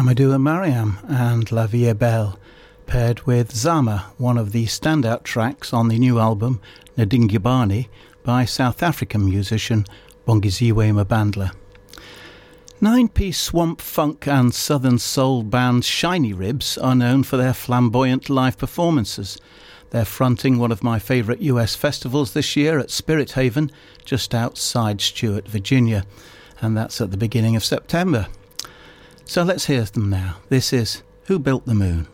Amadou and Mariam and La Vie est Belle, paired with Zama, one of the standout tracks on the new album Ndingibani by South African musician Bongiziwe Mabandla. Nine-piece swamp funk and southern soul band Shiny Ribs are known for their flamboyant live performances. They're fronting one of my favourite US festivals this year at Spirit Haven, just outside Stuart, Virginia, and that's at the beginning of September. So let's hear them now. This is Who Built the Moon?